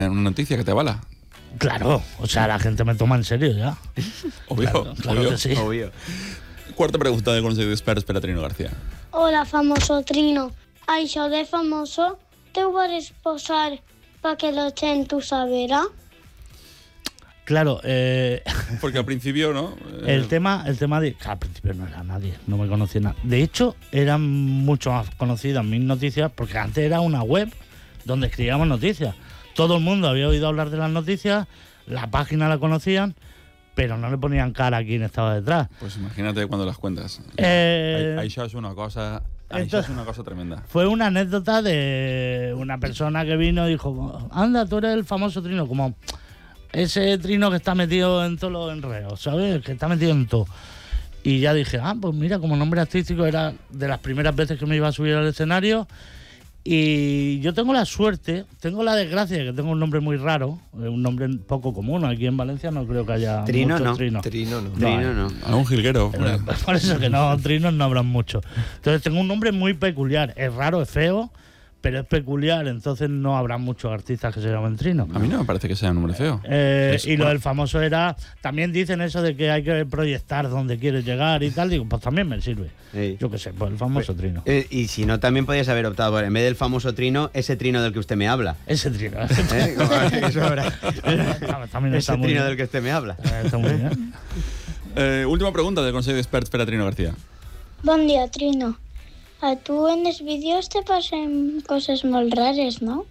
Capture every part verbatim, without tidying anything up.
una noticia que te avala. Claro, o sea, la gente me toma en serio ya. Obvio, claro, claro obvio, que sí. obvio. Cuarta pregunta del Consell d'Experts per a Trino García. Hola, famoso Trino. Això de famoso te ho vas posar perquè la gent ho saberà? Claro, eh, Porque al principio, ¿no? Eh, el tema, el tema de... Al principio no era nadie, no me conocía nada. De hecho, eran mucho más conocidas mis noticias porque antes era una web donde escribíamos noticias. Todo el mundo había oído hablar de las noticias, la página la conocían, pero no le ponían cara a quién estaba detrás. Pues imagínate cuando las cuentas. Eh, Això es una cosa... Això es una cosa tremenda. Fue una anécdota de una persona que vino y dijo, anda, tú eres el famoso Trino, como ese Trino que está metido en todos los enredos, ¿sabes? Que está metido en todo. Y ya dije, ah, pues mira, como nombre artístico era de las primeras veces que me iba a subir al escenario. Y yo tengo la suerte, tengo la desgracia de que tengo un nombre muy raro, un nombre poco común. Aquí en Valencia no creo que haya Trino muchos no. trinos. Trino no. No, Trino no. Algún jilguero. Eh, Por eso que no, trinos no habrán mucho. Entonces tengo un nombre muy peculiar. Es raro, es feo, pero es peculiar. Entonces no habrá muchos artistas que se llamen Trino. A mí no me parece que sea un nombre feo. Eh, Es- y lo bueno. del famoso era... También dicen eso de que hay que proyectar donde quieres llegar y tal. Digo, pues también me sirve. Sí. Yo qué sé, pues el famoso Trino. Eh, y si no, también podías haber optado por, en vez del famoso Trino, ese Trino del que usted me habla. Ese Trino. ¿Eh? Como eso ahora. También Ese está muy Trino bien. del que usted me habla. Eh, Está muy bien. Eh, última pregunta del Consell d'Experts per a Trino García. Bon dia, Trino. A tu en els vídeos te passen coses molt rares, no?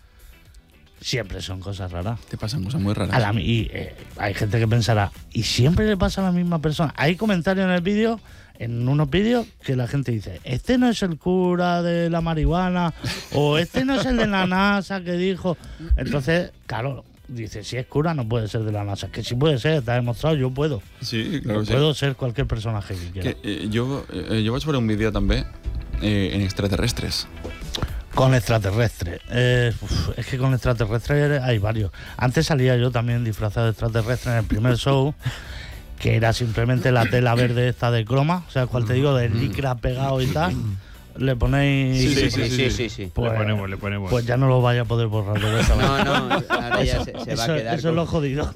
Siempre son cosas raras. Te pasan cosas muy raras. A la, y eh, hay gente que pensará, ¿y siempre le pasa a la misma persona? Hay comentarios en el vídeo, en unos vídeos, que la gente dice, este no es el cura de la marihuana, o este no es el de la NASA que dijo. Entonces, claro, dice, si es cura no puede ser de la NASA. Que sí puede ser, está demostrado, yo puedo. Sí, claro que sí. Puedo ser cualquier personaje que quiera. Que, eh, jo, eh, jo vaig veure un vídeo també eh, en extraterrestres. Con extraterrestres. Eh, uf, es que con extraterrestres hay varios. Antes salía yo también disfrazado de extraterrestre en el primer show, que era simplemente la tela verde esta de croma, o sea, cual te digo, de licra pegado y tal. Le ponéis... Sí, sí, sí, sí, sí, sí. Pues, le ponemos, le ponemos. pues ya no lo vaya a poder borrar. De esa No, manera. no, ahora ya se, se va eso, a quedar. eso es lo jodido.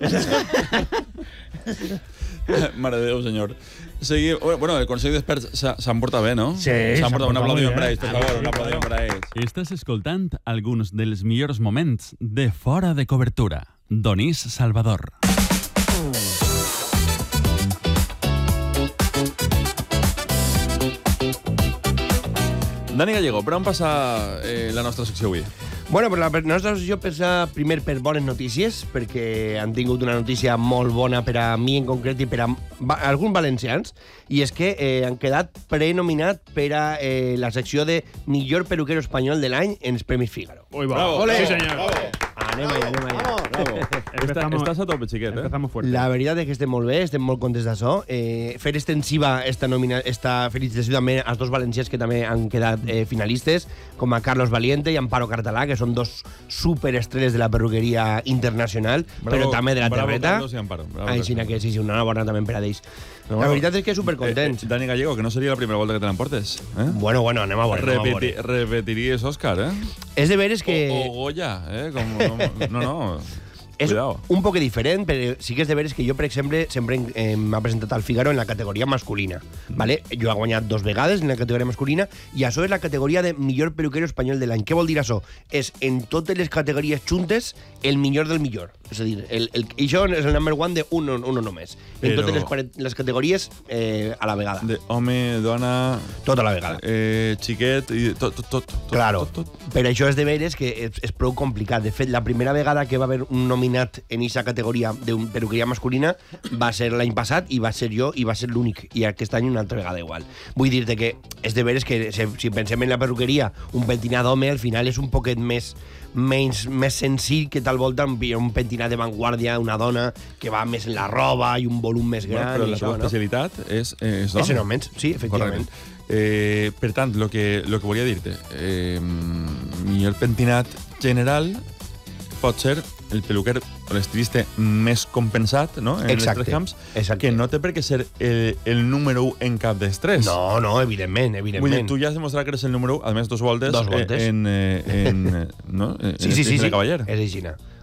Mare de Déu, senyor. Seguim, bueno, el Consell d'Experts s'ha- s'han portat bé, no? Sí, S'han s'han portat un portat aplaudiment molt per bé. ells, per favor, un aplaudiment per ells. Estàs escoltant alguns dels millors moments de Fora de Cobertura. Donís Salvador. Dani Gallego, per on passa eh, la nostra secció avui? Bueno, però la per- nostra associació passa primer per bones notícies, perquè han tingut una notícia molt bona per a mi en concret i per a va- alguns valencians, i és que eh, han quedat prenominat per a eh, la secció de millor peluquero espanyol de l'any en els Premis Fígaro. Uy, va. Bravo, sí, bravo, señor. bravo. Anem allà, anem allà. Bravo. Està, Empezamos- estàs a tope, xiquet, eh? Empezamos fuerte. La veritat és que estem molt bé, estem molt contents d'això. Eh, fer extensiva esta, nomina esta felicitació també als dos valencians que també han quedat eh, finalistes, com a Carlos Valiente i Amparo Cartalà, que són dos superestrelles de la perruqueria internacional, Bravo, però també de la bravo, terreta. Carlos i Amparo, bravo, Així Carlos. que sí, sí, una bona també per a ells. No, la no. veritat és que supercontents. Eh, eh, Dani Gallego, que no seria la primera volta que te l'emportes. Eh? Bueno, bueno, anem a veure. anem a Repeti, veure. repetiries Òscar, eh? És de veres que... O, o Goya, eh? Com, com, no, no. És Cuidado. un poc diferent, però sí que és de veres que jo, per exemple, sempre eh, m'ha presentat al Figaro en la categoria masculina. ¿vale? Jo he guanyat dos vegades en la categoria masculina i això és la categoria de millor peluquero espanyol de l'any. Què vol dir això? És en totes les categories juntes el millor del millor. És a dir, el, el, això és el number one de uno, uno només. En Però- totes les, pare- les categories eh, a la vegada. De home, dona, Tota la vegada. eh, xiquet, i tot, tot, tot, tot, Claro, tot, tot. per això és de veres que és, és prou complicat. De fet, la primera vegada que va haver un nominat en aquesta categoria de peluqueria masculina va ser l'any passat i va ser jo i va ser l'únic. I aquest any una altra vegada igual. Vull dir-te que és de veres que si, si pensem en la perruqueria, un pentinat d'home al final és un poquet més menys, més senzill que tal volta un, un pentinat de vanguardia, una dona que va més en la roba i un volum més Bueno, gran. però i la això, teva no? especialitat és, és d'home. És en homes, sí, efectivament. Correcte. Eh, per tant, lo que, lo que volia dir-te, eh, millor pentinat general pot ser el peluquer o l'estilista més compensat, no?, en Exacte, els tres camps, exacte. que no té per què ser el, el número u en cap dels tres. No, no, evidentment, Vull dir, evidentment. tu ja has demostrat que eres el número u, a més, dos voltes, Dos voltes. en, eh, en, eh, no? en Sí, sí, sí, en sí. el cavaller. És així.